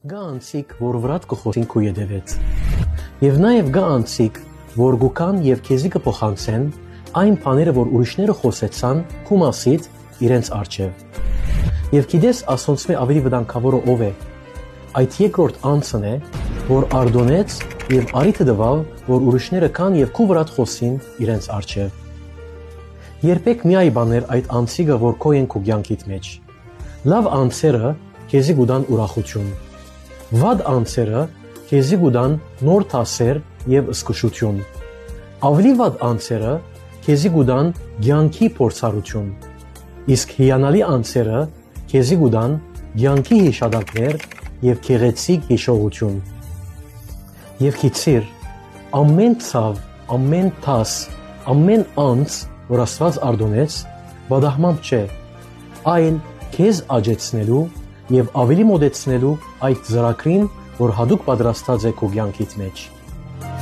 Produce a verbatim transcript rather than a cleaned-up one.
Գա անցիկ, որ վրատ կխոսին քու ետևից։ Եվ նաև գա անցիկ, որ գուքան եւ քեզի կփոխանցեն այն բաները, որ ուրիշները խոսեցան քու մասից իրենց առջև։ Եվ գիտես ասոնցմե ավելի վտանգավորը ով է։ Այդ երկրորդ անձն է, որ արդոնեց եւ արիթը տվավ, որ ուրիշները կան եւ քու վրատ խոսին իրենց առջև։ Երբեք մի այ բաներ այդ անցիկը, որ քո են քու կյանքիդ մեջ։ Լավ անձերը քեզի գուտան ուրախություն։ Վատ անձերը քեզի գուտան նոր թասեր եւ զգուշություն։ Ավելի վատ անձերը քեզի գուտան կյանքի փորձառություն։ Իսկ հիանալի անձերը քեզի գուտան կյանքի հիշադակներ եւ գեղեցիկ հիշողություն։ Եվ գիտիր, ամեն ցավ, ամեն թաս, ամեն անձ, որ Աստված արդոնեց, բադահմամբ չէ, այլ քեզ աջեցնելու եւ ավելի մոտեցնելու այդ ծրագրին, որ հadoop պատրաստած է քո կյանքիդ մեջ։